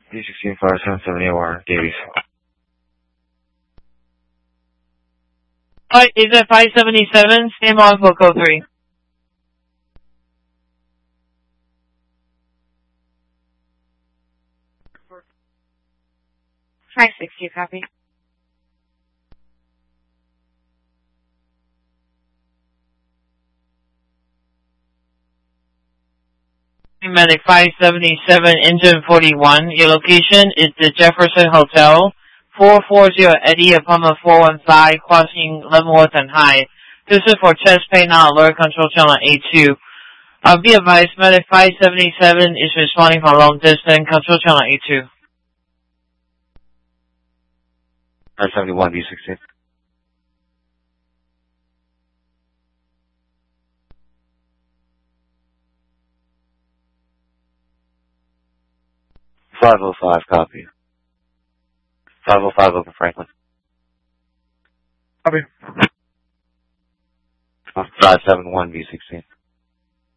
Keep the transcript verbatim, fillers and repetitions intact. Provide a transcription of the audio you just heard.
D sixteen five seven seven eight one, Davies. Alright, is that five seventy-seven? Stand on for code three. five sixty, copy. Medic five seventy-seven, engine forty-one. Your location is the Jefferson Hotel, four forty Eddie, apartment four one five, crossing Leavenworth and High. This is for chest pain, not alert, control channel A two. Uh, be advised, Medic five seventy-seven is responding from long distance, control channel A two. nine seventy-one, D sixteen. five oh five, copy. five oh five, open Franklin. Copy. five seven one, V sixteen.